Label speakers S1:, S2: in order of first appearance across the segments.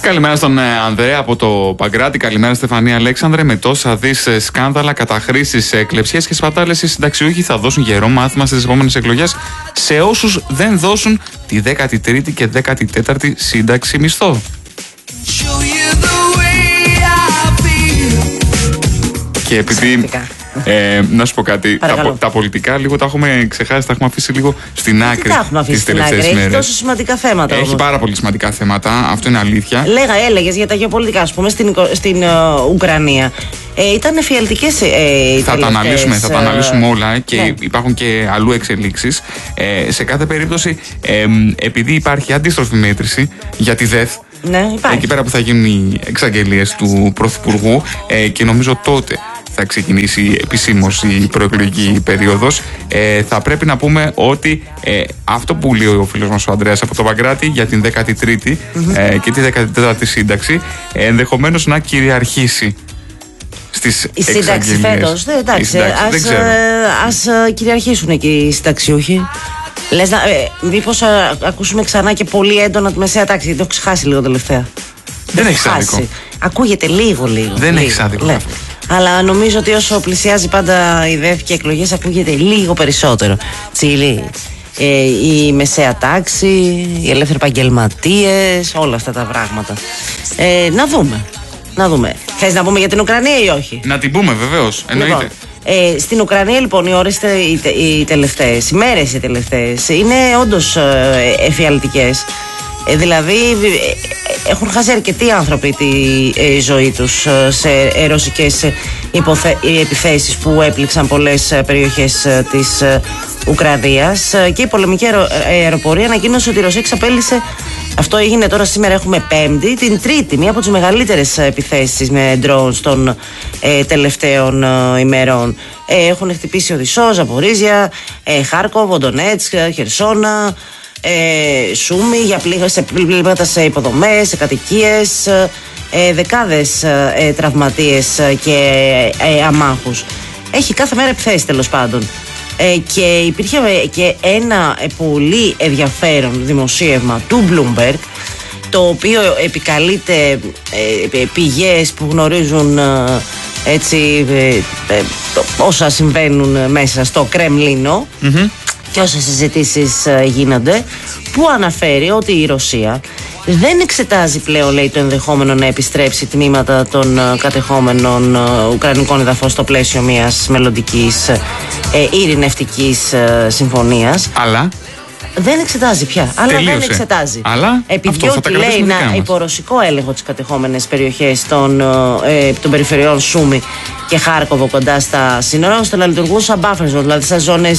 S1: Καλημέρα στον Ανδρέα από το Παγκράτη. Καλημέρα Στεφανία Αλέξανδρε. Με τόσα δις σκάνδαλα, καταχρήσεις, κλεψιές και σπατάλες, οι συνταξιούχοι θα δώσουν γερό μάθημα στις επόμενες εκλογές σε όσους δεν δώσουν τη 13η και 14η σύνταξη μισθό. Και επειδή. Να σου πω κάτι. Τα πολιτικά λίγο τα έχουμε ξεχάσει, τα έχουμε αφήσει λίγο στην άκρη.
S2: Τα έχουμε αφήσει στην άκρη. Έχει τόσο σημαντικά θέματα.
S1: Έχει πάρα πολύ σημαντικά θέματα. Αυτό είναι αλήθεια.
S2: Έλεγες για τα γεωπολιτικά, ας πούμε, στην Ουκρανία. Ήταν εφιαλτικές οι
S1: θα τα αναλύσουμε όλα και υπάρχουν και αλλού εξελίξεις. Σε κάθε περίπτωση, επειδή υπάρχει αντίστροφη μέτρηση για τη ΔΕΘ.
S2: Ναι,
S1: εκεί πέρα που θα γίνουν οι εξαγγελίες του Πρωθυπουργού και νομίζω τότε θα ξεκινήσει επισήμως η προεκλογική περίοδος. Θα πρέπει να πούμε ότι αυτό που λέει ο φίλος μας ο Ανδρέας από το Παγκράτη για την 13η και τη 14η σύνταξη ενδεχομένως να κυριαρχήσει στις εξαγγελίες. Η σύνταξη
S2: φέτος, εντάξει, ας κυριαρχήσουν εκεί οι συνταξιούχοι. Λες μήπως ακούσουμε ξανά και πολύ έντονα τη μεσαία τάξη, γιατί το έχω ξεχάσει λίγο τελευταία.
S1: Δεν έχει άδικο.
S2: Ακούγεται λίγο.
S1: Δεν έχει άδικο.
S2: Αλλά νομίζω ότι όσο πλησιάζει πάντα η ΔΕΘ και εκλογές ακούγεται λίγο περισσότερο. Τσίλι, η μεσαία τάξη, οι ελεύθεροι επαγγελματίες, όλα αυτά τα πράγματα. Να δούμε. Θες να πούμε για την Ουκρανία ή όχι?
S1: Να την πούμε βεβαίως, εννοείται.
S2: Στην Ουκρανία λοιπόν οι ώρες οι τελευταίες, οι μέρες οι τελευταίες είναι όντως εφιαλτικές. Δηλαδή έχουν χάσει αρκετοί άνθρωποι τη ζωή τους σε ρωσικές επιθέσεις που έπληξαν πολλές περιοχές της Ουκρανίας και η πολεμική αεροπορία ανακοίνωσε ότι η Ρωσία εξαπέλυσε. Αυτό έγινε τώρα, σήμερα έχουμε Πέμπτη, την Τρίτη, μία από τις μεγαλύτερες επιθέσεις με drones των τελευταίων ημερών. Έχουν χτυπήσει Οδυσσό, Ζαπορίζια, Χάρκοβο, Ντονέτσκ, Χερσόνα, Σούμι, σε πλήγματα σε υποδομές, σε κατοικίες, δεκάδες τραυματίες και αμάχους. Έχει κάθε μέρα επιθέσεις τέλος πάντων. Και υπήρχε και ένα πολύ ενδιαφέρον δημοσίευμα του Bloomberg, το οποίο επικαλείται πηγές που γνωρίζουν έτσι όσα συμβαίνουν μέσα στο Κρεμλίνο και όσες συζητήσεις γίνονται, που αναφέρει ότι η Ρωσία δεν εξετάζει πλέον, λέει, το ενδεχόμενο να επιστρέψει τμήματα των κατεχόμενων ουκρανικών εδαφών στο πλαίσιο μιας μελλοντικής ειρηνευτικής συμφωνίας.
S1: Αλλά
S2: δεν εξετάζει πια. Αλλά
S1: τελείωσε.
S2: Δεν εξετάζει.
S1: Αλλά
S2: επιδιώκει, λέει, ένα υπορωσικό έλεγχο τις κατεχόμενες περιοχές των περιφερειών Σούμι και Χάρκοβο κοντά στα σύνορα, ώστε να λειτουργούν σαν buffer zone, δηλαδή σαν ζώνες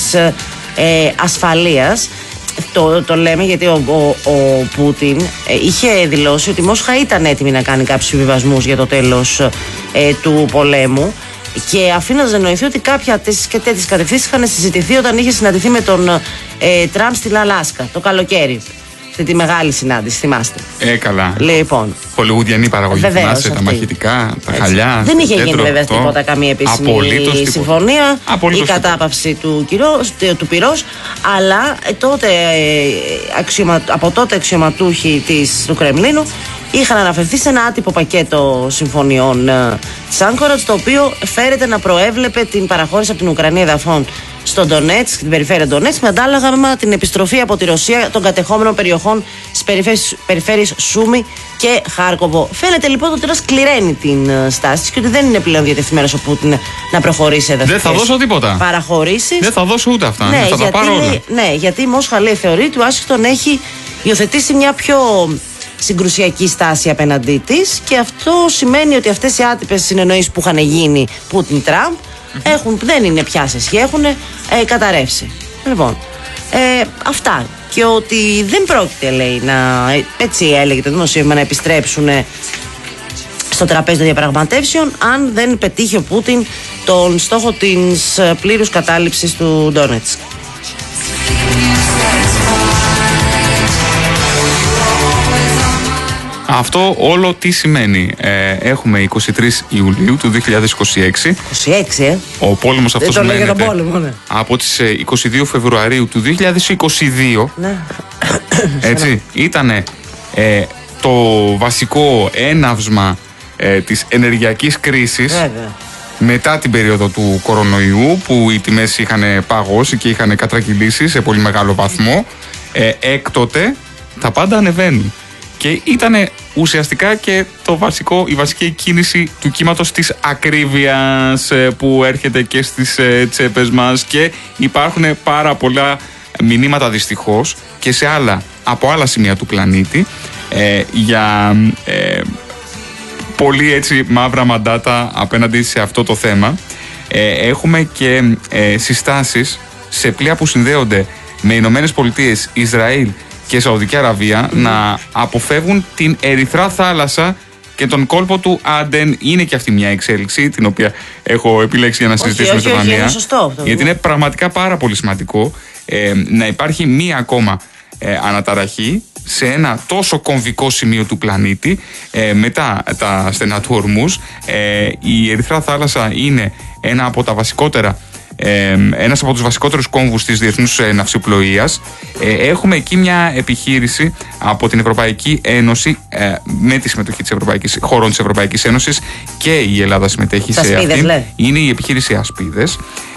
S2: ασφαλείας. Το λέμε γιατί ο Πούτιν είχε δηλώσει ότι η Μόσχα ήταν έτοιμη να κάνει κάποιους συμβιβασμούς για το τέλος του πολέμου, και αφήνοντας να εννοηθεί ότι κάποια τέτοιες κατευθύνσεις είχαν συζητηθεί όταν είχε συναντηθεί με τον Τραμπ στην Αλάσκα το καλοκαίρι. Αυτή τη μεγάλη συνάντηση, θυμάστε?
S1: Καλά.
S2: Λοιπόν.
S1: Χολιγουδιανή παραγωγή, θυμάστε, τα μαχητικά, τα χαλιά.
S2: Δεν είχε γίνει βέβαια τίποτα, καμία επίσημη συμφωνία, η κατάπαυση του πυρός, αλλά τότε από τότε αξιωματούχοι του Κρεμλίνου είχαν αναφερθεί σε ένα άτυπο πακέτο συμφωνιών της Άνκορας, το οποίο φέρεται να προέβλεπε την παραχώρηση από την Ουκρανία εδαφών στον Ντονέτσκ, την περιφέρεια Ντονέτσκ, με αντάλλαγμα την επιστροφή από τη Ρωσία των κατεχόμενων περιοχών στις περιφέρειες Σούμι και Χάρκοβο. Φαίνεται λοιπόν ότι τώρα σκληραίνει την στάση και ότι δεν είναι πλέον διατεθειμένος ο Πούτιν να προχωρήσει εδαφικές.
S1: Δεν θα δώσω τίποτα.
S2: Παραχωρήσεις.
S1: Δεν θα δώσω ούτε αυτά.
S2: Ναι,
S1: θα τα πάρω όλα.
S2: Ναι, γιατί η Μόσχα, λέει, θεωρεί ότι ο Ουάσιγκτον έχει υιοθετήσει μια πιο συγκρουσιακή στάση απέναντί της, και αυτό σημαίνει ότι αυτές οι άτυπες συνεννοήσεις που είχαν γίνει Πούτιν-Τραμπ δεν είναι πια σε σχέση, έχουν καταρρεύσει. Λοιπόν, αυτά. Και ότι δεν πρόκειται, λέει, έτσι έλεγε το δημοσίευμα, να επιστρέψουν στο τραπέζι των διαπραγματεύσεων αν δεν πετύχει ο Πούτιν τον στόχο της πλήρους κατάληψης του Ντόνετσκ.
S1: Αυτό όλο τι σημαίνει? Έχουμε 23 Ιουλίου του 2026.
S2: 26,
S1: Ο πόλεμος αυτός μένεται
S2: πόλεμο, ναι.
S1: από τις 22 Φεβρουαρίου του 2022.
S2: Ναι.
S1: Έτσι, ήτανε το βασικό έναυσμα της ενεργειακής κρίσης. Μετά την περίοδο του κορονοϊού, που οι τιμές είχαν παγώσει και είχαν κατρακυλήσει σε πολύ μεγάλο βαθμό, έκτοτε τα πάντα ανεβαίνουν. Και ήταν ουσιαστικά και η βασική κίνηση του κύματος της ακρίβειας που έρχεται και στις τσέπες μας, και υπάρχουν πάρα πολλά μηνύματα δυστυχώς και από άλλα σημεία του πλανήτη για πολύ έτσι μαύρα μαντάτα απέναντι σε αυτό το θέμα. Έχουμε και συστάσεις σε πλοία που συνδέονται με Ηνωμένες Πολιτείες, Ισραήλ και Σαουδική Αραβία να αποφεύγουν την Ερυθρά Θάλασσα και τον κόλπο του Άντεν. Είναι και αυτή μια εξέλιξη την οποία έχω επιλέξει για να συζητήσουμε στην Πανία. Γιατί είναι πραγματικά πάρα πολύ σημαντικό να υπάρχει μία ακόμα αναταραχή σε ένα τόσο κομβικό σημείο του πλανήτη μετά τα στενά του Ορμούζ. Η Ερυθρά Θάλασσα είναι ένας από τους βασικότερους κόμβους της διεθνούς ναυσιπλοείας. Έχουμε εκεί μια επιχείρηση από την Ευρωπαϊκή Ένωση με τη συμμετοχή χωρών της Ευρωπαϊκής Ένωσης, και η Ελλάδα συμμετέχει σε αυτήν. Είναι η επιχείρηση Ασπίδες.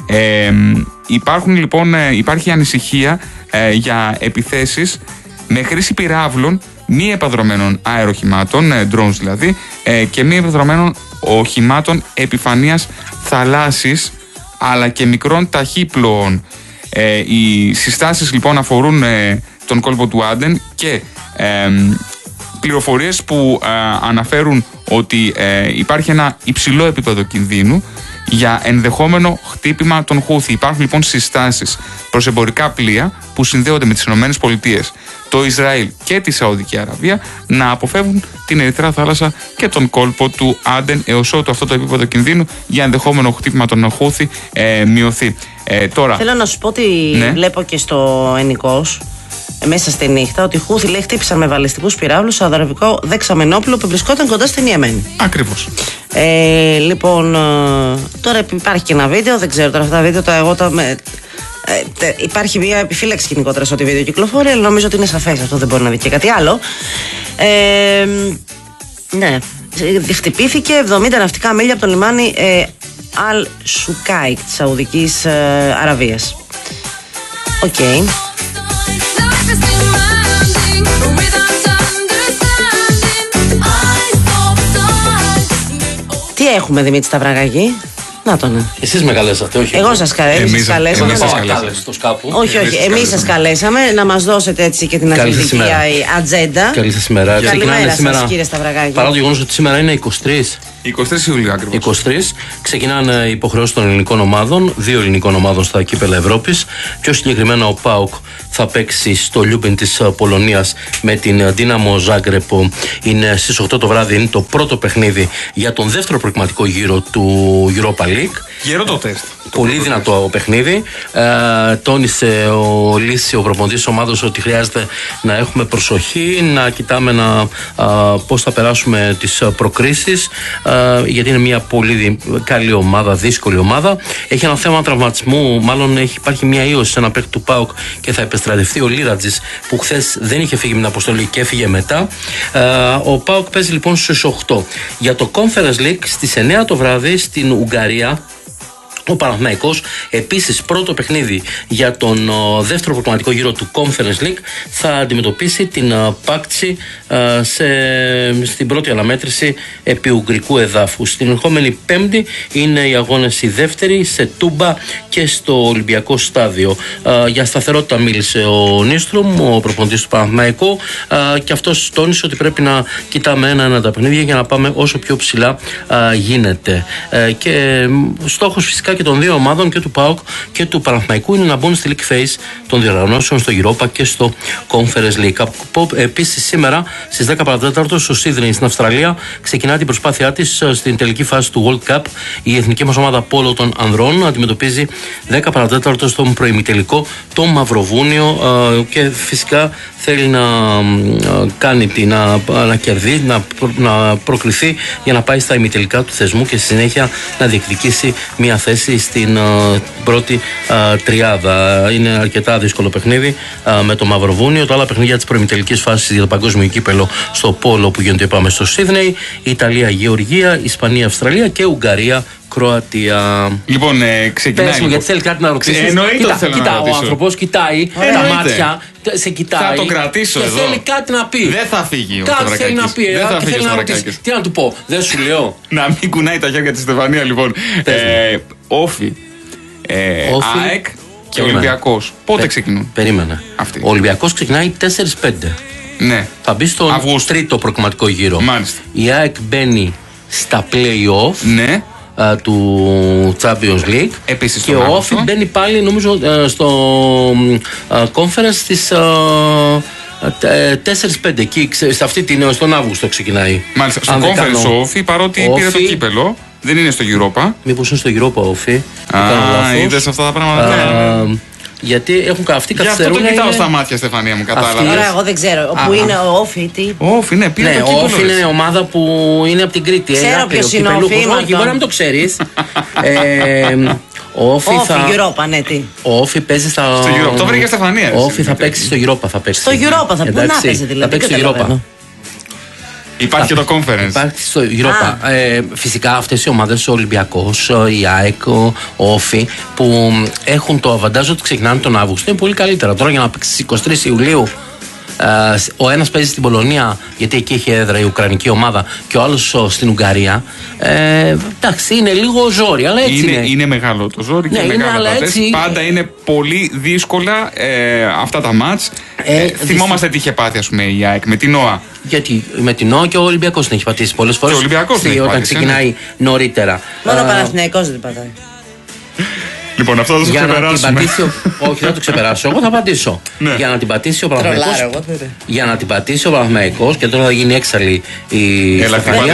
S1: Υπάρχει ανησυχία για επιθέσεις με χρήση πυράβλων μη επανδρωμένων αεροχημάτων, drones δηλαδή, και μη επανδρωμένων οχημάτων επιφανείας θαλάσσης, αλλά και μικρών ταχύπλοων. Οι συστάσεις λοιπόν αφορούν τον κόλπο του Άντεν και πληροφορίες που αναφέρουν ότι υπάρχει ένα υψηλό επίπεδο κινδύνου για ενδεχόμενο χτύπημα των Χούθι. Υπάρχουν λοιπόν συστάσεις προς εμπορικά πλοία που συνδέονται με τις ΗΠΑ, το Ισραήλ και τη Σαουδική Αραβία να αποφεύγουν την Ερυθρά Θάλασσα και τον κόλπο του Άντεν έως ότου αυτό το επίπεδο κινδύνου για ενδεχόμενο χτύπημα των Χούθι μειωθεί. Τώρα, θέλω να σου πω ότι βλέπω και στο Ενικός μέσα στη νύχτα ότι οι Χούθι λέει χτύπησαν με βαλιστικούς πυράβλους σαουδαραβικό δεξαμενόπλο που βρισκόταν κοντά στην Ιεμένη. Ακριβώς. Λοιπόν, τώρα υπάρχει και ένα βίντεο, δεν ξέρω τώρα αυτά τα βίντεο, υπάρχει μια επιφύλαξη γενικότερα στο ότι βίντεο κυκλοφορεί, αλλά νομίζω ότι είναι σαφές αυτό, δεν μπορεί να δει και κάτι άλλο. Ναι, χτυπήθηκε 70 ναυτικά μίλια από το λιμάνι Αλ Σουκάικ της Σαουδικής Αραβίας. Οκ. Τι έχουμε, Δημήτρη Σταυραγάκη? Να τον. Εσείς με καλέσατε, όχι? Εγώ σας καλέσαμε. Όχι, εμείς σας καλέσαμε να μας δώσετε έτσι και την αθλητική ατζέντα. Καλή σας ημέρα. Καλημέρα σας, κύριε Σταυραγάκη. Παρά το γεγονός ότι σήμερα είναι 23 Ιουλίου ακριβώς. 23 ξεκινάνε οι υποχρεώσεις των ελληνικών ομάδων, 2 ελληνικών ομάδων στα κύπελα Ευρώπης. Πιο συγκεκριμένα ο ΠΑΟΚ θα παίξει στο Λιούμπιν της Πολωνίας με την Δύναμο Ζάγκρεπο. Είναι στις 8 το βράδυ, είναι το πρώτο παιχνίδι για τον δεύτερο προκριματικό γύρο του Europa League. Γερό το τεστ. Πολύ δυνατό παιχνίδι. Τόνισε ο Λύση, ο προπονητής της ομάδας, ότι χρειάζεται να έχουμε προσοχή, να κοιτάμε πώς θα περάσουμε τις προκρίσεις, γιατί είναι μια πολύ καλή ομάδα, δύσκολη ομάδα. Έχει ένα θέμα τραυματισμού, μάλλον υπάρχει μια ίωση σε ένα παίκτη του ΠΑΟΚ και θα επιστρατευτεί ο Λίρατζης, που χθες δεν είχε φύγει με την αποστολή και έφυγε μετά. Ο ΠΑΟΚ παίζει λοιπόν στις 8. Για το Conference League στις 9 το βράδυ στην Ουγγαρία, ο Παναθηναϊκός, επίσης πρώτο παιχνίδι για τον δεύτερο προκριματικό γύρο του Conference League, θα αντιμετωπίσει την Πάκτση στην πρώτη αναμέτρηση επί ουγγρικού εδάφου. Στην ερχόμενη Πέμπτη είναι οι αγώνες οι δεύτεροι σε Τούμπα και στο Ολυμπιακό Στάδιο. Για σταθερότητα μίλησε ο Νίστρουμ, ο προπονητής του Παναθηναϊκού, και αυτός τόνισε ότι πρέπει να κοιτάμε ένα-ένα τα παιχνίδια για να πάμε όσο πιο ψηλά γίνεται. Και στόχος φυσικά και των δύο ομάδων, και του ΠΑΟΚ και του Παναθηναϊκού, είναι να μπουν στη League Phase των διοργανώσεων στο Europa και στο Conference League. Επίσης σήμερα στις 10 παρατέταρτο στο Σίδνεϊ στην Αυστραλία ξεκινά την προσπάθειά της στην τελική φάση του World Cup. Η εθνική μας ομάδα πόλο των ανδρών αντιμετωπίζει 10 παρατέταρτο στον προημιτελικό το Μαυροβούνιο, και φυσικά θέλει να κάνει να κερδίσει, να προκριθεί για να πάει στα ημιτελικά του θεσμού και στη συνέχεια να διεκδικήσει μια θέση
S3: θέση στην πρώτη τριάδα. Είναι αρκετά δύσκολο παιχνίδι με το Μαυροβούνιο. Τα άλλα παιχνίδια της προημιτελικής φάσης για το παγκόσμιο κύπελο στο Πόλο που γίνεται, είπαμε, στο Σίδνεϊ. Ιταλία, Γεωργία, Ισπανία, Αυστραλία και Ουγγαρία, Κροατία.
S1: Λοιπόν, ξεκινάει.
S3: Πες μου, γιατί θέλει κάτι να ρωτήσει. Κοίτα, ο άνθρωπος κοιτάει τα μάτια, σε κοιτάει.
S1: Θα το κρατήσω
S3: και
S1: εδώ.
S3: θέλει κάτι να πει.
S1: Δεν θα φύγει ο
S3: Κάτι θέλει να πει.
S1: Και
S3: θέλει να ρωτήσει. Τι να του πω, δεν σου λέω.
S1: Να μην κουνάει τα χέρια τη Στεφανία, λοιπόν. Όφι, ΑΕΚ και Ολυμπιακός. Πότε ξεκινούν?
S3: Περίμενε. Ο Ολυμπιακός ξεκινάει 4-5.
S1: Ναι.
S3: Θα μπει στον τρίτο προκριματικό γύρο.
S1: Μάλιστα.
S3: Η ΑΕΚ μπαίνει στα play-off.
S1: Ναι.
S3: Του Champions League.
S1: Επίσης
S3: και ο Όφι μπαίνει πάλι, νομίζω, στο conference της 4-5 εκεί, σε αυτή την, στον Αύγουστο ξεκινάει.
S1: Μάλιστα, στο conference ο Όφι, παρότι πήρε το κύπελο, δεν είναι στο Europa.
S3: Μήπως είναι στο Europa ο Όφι?
S1: Είδες αυτά τα πράγματα.
S3: Γιατί έχουν αυτοί καθυστερούν.
S1: Γι' αυτό το κοιτάω στα μάτια, Στεφανία μου, κατάλαβα.
S2: Τώρα εγώ δεν ξέρω. Που είναι ο Όφι, τι.
S1: Ο Όφι, ναι, πήρε το κύπελο.
S3: Ο Όφι είναι ομάδα που είναι από την Κρήτη.
S2: Ξέρω ποιος είναι ο Όφι.
S3: Όχι, μπορεί να μην το ξέρεις. Ο Όφι
S2: Europa, ναι, τι.
S3: Ο Όφι παίζει στα.
S1: Στο Europa. Το βρήκε Στεφανία.
S3: Ο Όφι θα παίξει στο Europa.
S2: Στο Europa θα παίξει δηλαδή.
S3: Θα παίξει στο Europa.
S1: Υπάρχει και το conference.
S3: Υπάρχει στο Europa. Φυσικά αυτές οι ομάδες, ο Ολυμπιακός, η ΑΕΚ, ο Όφι, που έχουν το αβαντάζ ότι ξεκινάνε τον Αύγουστο, είναι πολύ καλύτερα. Τώρα για να παίξει στις 23 Ιουλίου, ο ένας παίζει στην Πολωνία, γιατί εκεί έχει έδρα η Ουκρανική ομάδα, και ο άλλος στην Ουγγαρία. Εντάξει, είναι λίγο ζόρι, αλλά έτσι είναι.
S1: Είναι μεγάλο το ζόρι και μεγάλο έτσι. Πάντα είναι πολύ δύσκολα αυτά τα μάτς. Θυμόμαστε τι είχε πάθει, ας πούμε, η ΑΕΚ με την ΟΑ.
S3: Γιατί με την ΟΑ και ο Ολυμπιακός την έχει πατήσει πολλές φορές.
S1: Και ο Ολυμπιακός την έχει
S3: όταν
S1: πατήσει,
S3: ξεκινάει νωρίτερα.
S2: Μόνο ο Παναθηναϊκός δεν πατάει.
S1: Λοιπόν, αυτό θα το ξεπεράσουμε.
S3: Όχι, θα το ξεπεράσω. Εγώ θα πατήσω.
S1: Ναι.
S3: Για να την πατήσει ο Παναθηναϊκός. Για να την πατήσει ο Παναθηναϊκός, και τώρα θα γίνει έξαλλη η
S1: Στεφανία.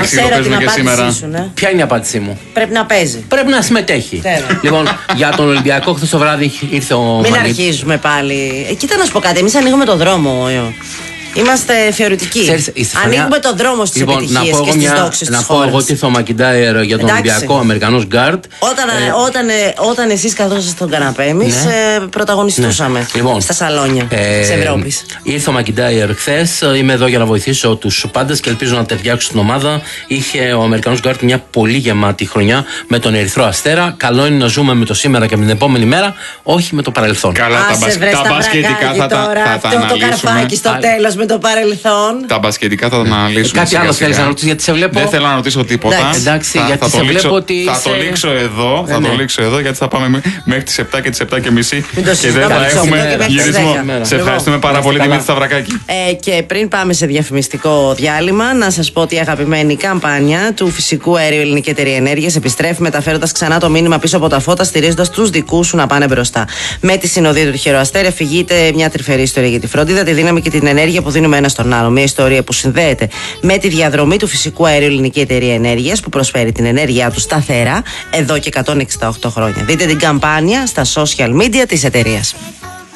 S3: Ποια είναι η απάντησή μου?
S2: Πρέπει να παίζει.
S3: Πρέπει να συμμετέχει. Λοιπόν, για τον Ολυμπιακό, χθες το βράδυ ήρθε ο.
S2: Μην αρχίζουμε πάλι. Κοίτα να σου πω κάτι. Εμείς ανοίγουμε το δρόμο. Είμαστε θεωρητικοί. Ανοίγουμε τον δρόμο στις επιτυχίες και στις δόξες της χώρας.
S3: Να πω εγώ τι θα Μακιντάιρ για τον Ολυμπιακό, Αμερικανός γκάρτ.
S2: Όταν εσείς καθόσαστε στον καναπέ, εμείς πρωταγωνιστούσαμε στα σαλόνια της Ευρώπης.
S3: Ήρθε ο Μακιντάιρ χθες. Είμαι εδώ για να βοηθήσω τους πάντες και ελπίζω να ταιριάξω στην ομάδα. Είχε ο Αμερικανός γκάρτ μια πολύ γεμάτη χρονιά με τον Ερυθρό Αστέρα. Καλό είναι να ζούμε με το σήμερα και με την επόμενη μέρα, όχι με το παρελθόν.
S1: Καλά, τα μπασκετικά θα τα
S2: αναλύσουμε. Το καρφάκι στο τέλος με το παρελθόν.
S1: Τα μπασκετικά θα τα αναλύσουμε.
S3: Κάτι άλλο θέλεις να ρωτήσεις, γιατί σε βλέπω?
S1: Δεν θέλω να ρωτήσω τίποτα.
S3: Εντάξει, γιατί σε βλέπω ότι.
S1: Θα το λήξω εδώ. Θα το λήξω εδώ, γιατί θα πάμε μέχρι τις 7 και τις 7:30 και δεν θα έχουμε γυρισμό. Σε ευχαριστούμε πάρα πολύ, Δημήτρη Σταυρακάκη.
S2: Και πριν πάμε σε διαφημιστικό διάλειμμα, να σας πω ότι η αγαπημένη καμπάνια του φυσικού αερίου Ελληνική Εταιρεία Ενέργειας επιστρέφει, μεταφέροντας ξανά το μήνυμα πίσω από τα φώτα, στηρίζοντας τους δικούς σου να πάνε μπροστά. Με τη συνοδεία του τυχερού Αστέρα, φυγείτε μια τρυφερή ιστορία για τη φροντίδα, τη δύναμη και την ενέργεια που δίνουμε ένα στον άλλο. Μια ιστορία που συνδέεται με τη διαδρομή του φυσικού αερίου Ελληνική Εταιρεία Ενέργειας, που προσφέρει την ενέργειά του σταθερά εδώ και 168 χρόνια. Δείτε την καμπάνια στα social media της εταιρείας.